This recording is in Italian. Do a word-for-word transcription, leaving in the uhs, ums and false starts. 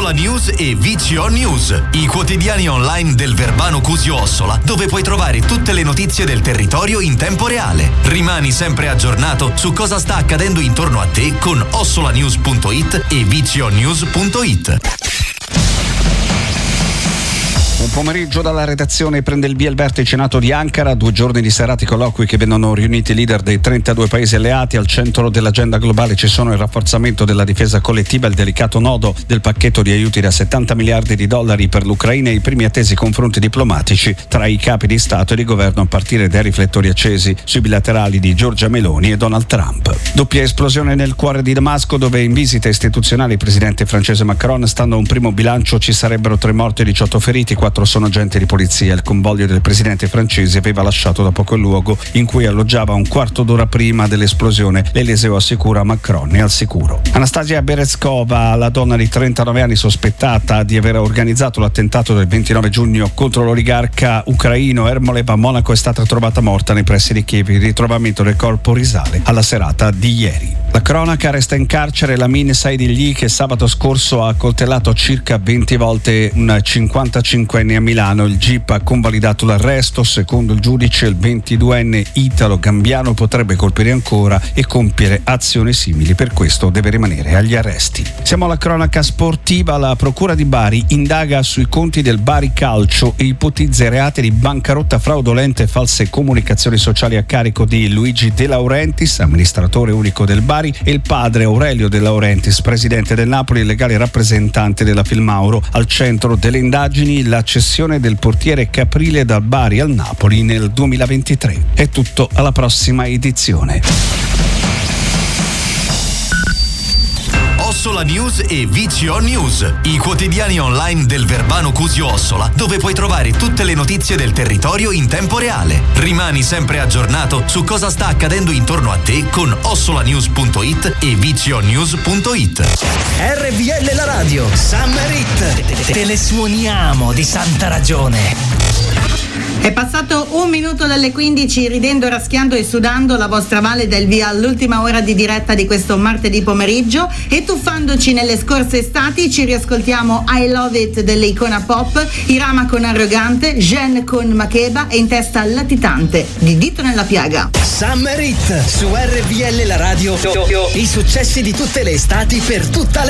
Ossola News e V C O News, i quotidiani online del Verbano Cusio Ossola, dove puoi trovare tutte le notizie del territorio in tempo reale. Rimani sempre aggiornato su cosa sta accadendo intorno a te con ossolanews punto it e v c o news punto it. Un pomeriggio dalla redazione prende il via il vertice NATO di Ankara, due giorni di serati colloqui che vedono riuniti i leader dei trentadue paesi alleati. Al centro dell'agenda globale ci sono il rafforzamento della difesa collettiva e il delicato nodo del pacchetto di aiuti da settanta miliardi di dollari per l'Ucraina e i primi attesi confronti diplomatici tra i capi di Stato e di governo a partire dai riflettori accesi sui bilaterali di Giorgia Meloni e Donald Trump. Doppia esplosione nel cuore di Damasco, dove in visita istituzionale il presidente francese Macron. Stando a un primo bilancio ci sarebbero tre morti e diciotto feriti, quattro sono agenti di polizia. Il convoglio del presidente francese aveva lasciato da poco il luogo in cui alloggiava un quarto d'ora prima dell'esplosione. L'Eliseo assicura Macron è al sicuro. Anastasia Berezkova, la donna di trentanove anni sospettata di aver organizzato l'attentato del ventinove giugno contro l'oligarca ucraino Ermolev a Monaco, è stata trovata morta nei pressi di Kiev. Il ritrovamento del corpo risale alla serata di ieri. La cronaca: resta in carcere Lamin Saidilli, che sabato scorso ha accoltellato circa venti volte un cinquantacinquenne a Milano. Il G I P ha convalidato l'arresto. Secondo il giudice, il ventiduenne italo-gambiano potrebbe colpire ancora e compiere azioni simili, per questo deve rimanere agli arresti. Siamo alla cronaca sportiva. La procura di Bari indaga sui conti del Bari Calcio e ipotizza i reati di bancarotta fraudolenta e false comunicazioni sociali a carico di Luigi De Laurentiis, amministratore unico del Bari, e il padre Aurelio De Laurentiis, presidente del Napoli e legale rappresentante della Filmauro. Al centro delle indagini la cessione del portiere Caprile dal Bari al Napoli nel duemilaventitré. È tutto, alla prossima edizione. Ossola News e V C O News, i quotidiani online del Verbano Cusio Ossola, dove puoi trovare tutte le notizie del territorio in tempo reale. Rimani sempre aggiornato su cosa sta accadendo intorno a te con ossolanews punto it e v c o news punto it. R V L la radio, Summer Hit, te le suoniamo di santa ragione. È passato un minuto dalle quindici, ridendo, raschiando e sudando la vostra Valle dà il via all'ultima ora di diretta di questo martedì pomeriggio e tuffandoci nelle scorse estati ci riascoltiamo I Love It delle Icona Pop, Irama con Arrogante, Jen con Makeba e in testa Latitante di Dito nella piaga. Summer Hit su R V L la radio, i successi di tutte le estati per tutta